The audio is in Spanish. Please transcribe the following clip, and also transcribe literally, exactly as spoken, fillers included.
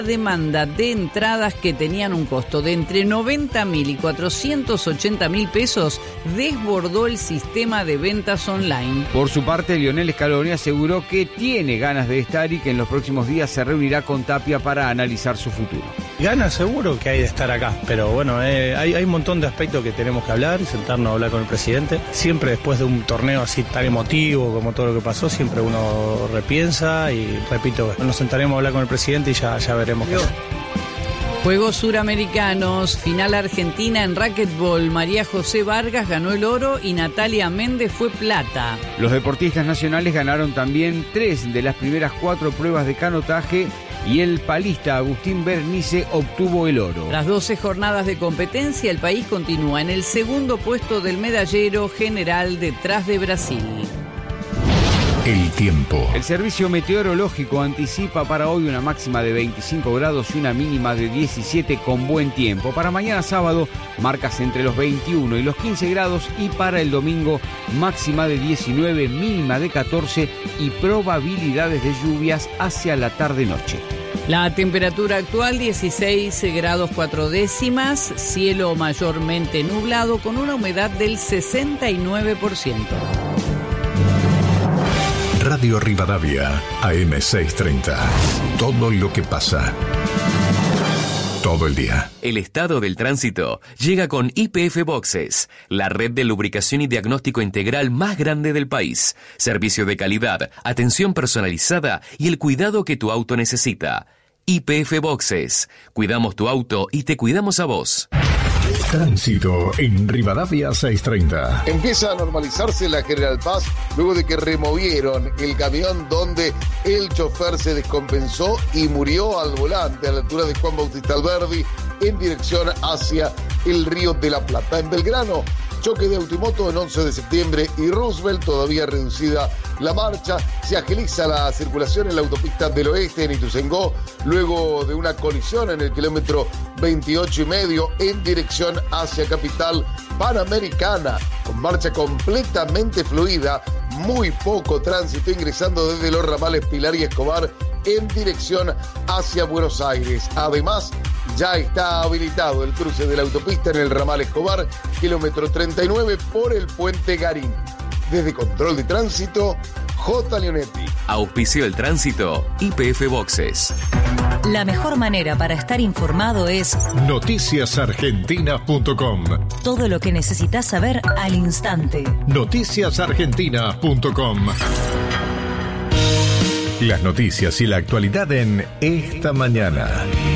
demanda de entradas que tenían un costo de entre noventa mil y cuatrocientos ochenta mil pesos desbordó el sistema de ventas online. Por su parte, Lionel Scaloni aseguró que tiene ganas de estar y que en los próximos días se reunirá con Tapia para analizar su futuro. Ganas seguro que hay de estar acá, pero bueno, eh, hay, hay un montón de aspectos que tenemos que hablar y sentarnos a hablar con el presidente. Siempre después de un torneo así tan emotivo como todo lo que pasó, siempre uno repiensa y repito, nos sentaremos a hablar con el presidente y ya, ya veremos qué hacer. Juegos Suramericanos, final Argentina en racquetball. María José Vargas ganó el oro y Natalia Méndez fue plata. Los deportistas nacionales ganaron también tres de las primeras cuatro pruebas de canotaje y el palista Agustín Bernice obtuvo el oro. Tras doce jornadas de competencia, el país continúa en el segundo puesto del medallero general detrás de Brasil. El tiempo. El servicio meteorológico anticipa para hoy una máxima de veinticinco grados y una mínima de diecisiete con buen tiempo. Para mañana sábado, marcas entre los veintiuno y los quince grados y para el domingo, máxima de diecinueve, mínima de catorce y probabilidades de lluvias hacia la tarde-noche. La temperatura actual dieciséis grados cuatro décimas, cielo mayormente nublado con una humedad del sesenta y nueve por ciento. Radio Rivadavia, A M seiscientos treinta. Todo lo que pasa. Todo el día. El estado del tránsito llega con Y P F Boxes, la red de lubricación y diagnóstico integral más grande del país. Servicio de calidad, atención personalizada y el cuidado que tu auto necesita. Y P F Boxes. Cuidamos tu auto y te cuidamos a vos. Tránsito en Rivadavia seiscientos treinta. Empieza a normalizarse la General Paz luego de que removieron el camión donde el chofer se descompensó y murió al volante a la altura de Juan Bautista Alberdi en dirección hacia el Río de la Plata. En Belgrano, choque de automoto en once de septiembre y Roosevelt, todavía reducida la marcha. Se agiliza la circulación en la autopista del oeste en Ituzaingó, luego de una colisión en el kilómetro veintiocho y medio en dirección hacia Capital Panamericana, con marcha completamente fluida, muy poco tránsito ingresando desde los ramales Pilar y Escobar en dirección hacia Buenos Aires. Además, ya está habilitado el cruce de la autopista en el ramal Escobar, kilómetro treinta y nueve por el puente Garín. Desde Control de Tránsito, J. Leonetti. Auspició el tránsito, Y P F Boxes. La mejor manera para estar informado es noticias argentinas punto com. Todo lo que necesitas saber al instante. noticias argentinas punto com. Las noticias y la actualidad en Esta Mañana.